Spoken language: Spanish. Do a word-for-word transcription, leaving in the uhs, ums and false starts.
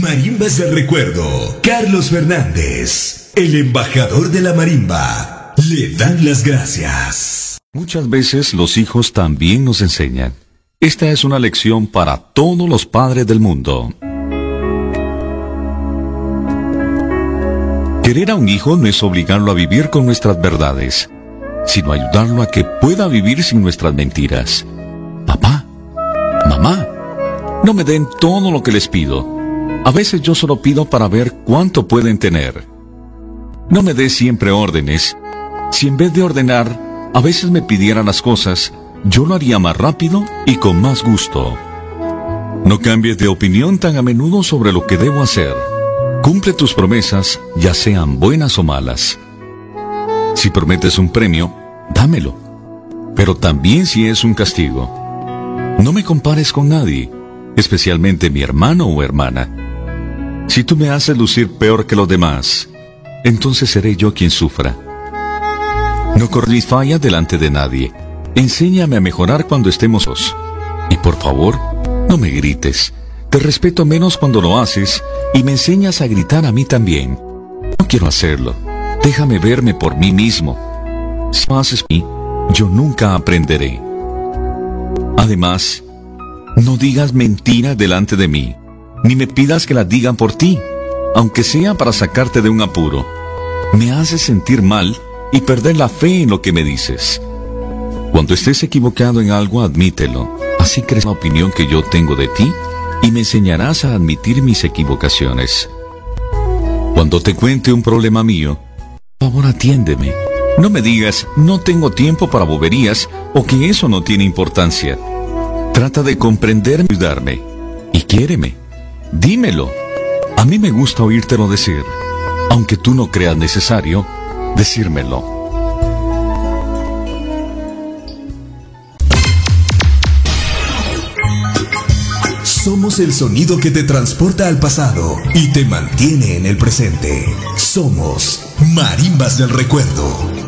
Marimbas del Recuerdo. Carlos Fernández, el embajador de la marimba, le dan las gracias. Muchas veces los hijos también nos enseñan. Esta es una lección para todos los padres del mundo. Querer a un hijo no es obligarlo a vivir con nuestras verdades, sino ayudarlo a que pueda vivir sin nuestras mentiras. Papá, mamá, no me den todo lo que les pido. A veces yo solo pido para ver cuánto pueden tener. No me des siempre órdenes. Si en vez de ordenar, a veces me pidieran las cosas, yo lo haría más rápido y con más gusto. No cambies de opinión tan a menudo sobre lo que debo hacer. Cumple tus promesas, ya sean buenas o malas. Si prometes un premio, dámelo. Pero también si es un castigo. No me compares con nadie, especialmente mi hermano o hermana. Si tú me haces lucir peor que los demás, entonces seré yo quien sufra. No corres falla delante de nadie. Enséñame a mejorar cuando estemos solos. Y por favor, no me grites. Te respeto menos cuando lo haces y me enseñas a gritar a mí también. No quiero hacerlo. Déjame verme por mí mismo. Si no haces mí, yo nunca aprenderé. Además, no digas mentiras delante de mí, ni me pidas que las digan por ti, aunque sea para sacarte de un apuro. Me haces sentir mal y perder la fe en lo que me dices. Cuando estés equivocado en algo, admítelo. Así crees la opinión que yo tengo de ti y me enseñarás a admitir mis equivocaciones. Cuando te cuente un problema mío, por favor atiéndeme. No me digas, no tengo tiempo para boberías o que eso no tiene importancia. Trata de comprenderme y ayudarme. Y quiéreme. Dímelo. A mí me gusta oírtelo decir, aunque tú no creas necesario decírmelo. Somos el sonido que te transporta al pasado y te mantiene en el presente. Somos Marimbas del Recuerdo.